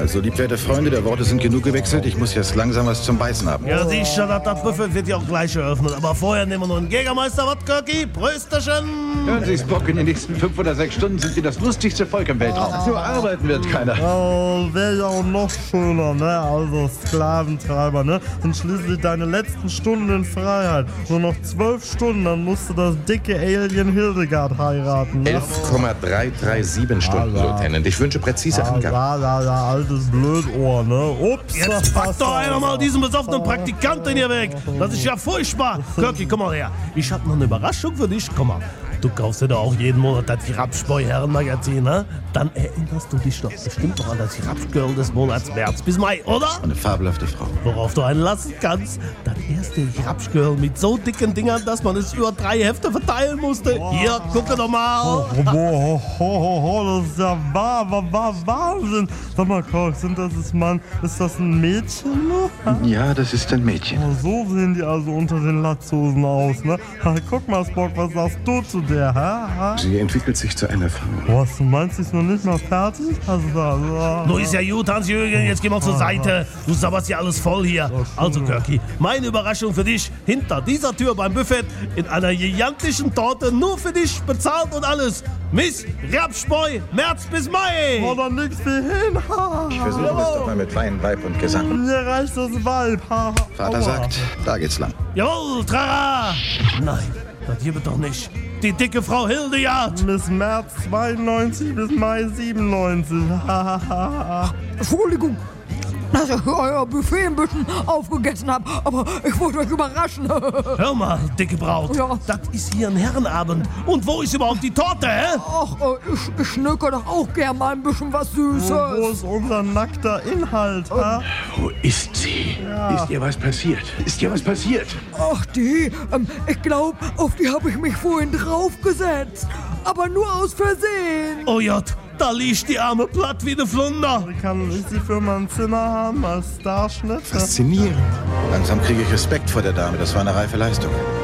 Also, liebwerte Freunde, der Worte sind genug gewechselt. Ich muss jetzt langsam was zum Beißen haben. Ja, sicher, das Buffet wird ja auch gleich eröffnet. Aber vorher nehmen wir noch einen Jägermeister, was, Kirky? Prösterchen! Hören Sie, Spock, in den nächsten 5 oder 6 Stunden sind wir das lustigste Volk im Weltraum. So arbeiten wird keiner. Oh, wäre ja auch noch schöner, ne? Also Sklaventreiber, ne? Und schließlich deine letzten Stunden in Freiheit. Nur noch 12 Stunden, dann musst du das dicke Alien Hildegard heiraten, ne? 11,337 Stunden, Lieutenant. Ich wünsche präzise Angaben. Ja, altes Blödohr, ne? Ups. Jetzt packt doch einer mal diesen besoffenen Praktikanten hier weg. Das ist ja furchtbar. Kirky, komm mal her. Ich hab noch eine Überraschung für dich. Komm mal. Du kaufst dir doch auch jeden Monat das Rapspoi-Herrenmagazin, ne? Dann erinnerst du dich doch bestimmt noch an das Rapsgirl des Monats März bis Mai, oder? Eine fabelhafte Frau. Worauf du einen lassen kannst. Das erste Rapsgirl mit so dicken Dingern, dass man es über 3 Hefte verteilen musste. Hier, gucke doch mal. Das ist ja Wahnsinn. Sag mal, Koch, ist das ein Mädchen noch? Ja, das ist ein Mädchen. Oh, so sehen die also unter den Latzhosen aus, ne? Guck mal, Spock, was sagst du zu der, ha? Sie entwickelt sich zu einer Frau. Was, du meinst, sie ist noch nicht mal fertig? Nur ist ja gut, Hans-Jürgen, jetzt geh mal zur Seite. Du sabberst ja alles voll hier. Also, Kirky, meine Überraschung für dich. Hinter dieser Tür beim Buffet in einer gigantischen Torte nur für dich bezahlt und alles. Miss Rapspoi, März bis Mai. Oh, dann nix wie hin. Ich versuche es doch mal mit Wein, Weib und Gesang. Mir reicht das Weib. Vater sagt, da geht's lang. Jawohl, Trara. Nein, das hier wird doch nicht. Die dicke Frau Hildegard. Bis März 92 bis Mai 97. Entschuldigung, dass ich euer Buffet ein bisschen aufgegessen habe, aber ich wollte euch überraschen. Hör mal, dicke Braut, Ja. das ist hier ein Herrenabend. Und wo ist überhaupt die Torte, hä? Ach, ich schnucke doch auch gern mal ein bisschen was Süßes. Wo ist unser nackter Inhalt, ha? Wo ist sie? Ist ihr was passiert? Ist ihr was passiert? Ach, ich glaube, auf die habe ich mich vorhin draufgesetzt. Aber nur aus Versehen. Oh Gott, da liegt die arme platt wie ne Flunder. Kann ich sie für mein Zimmer haben als Starschnitt? Faszinierend. Langsam kriege ich Respekt vor der Dame. Das war eine reife Leistung.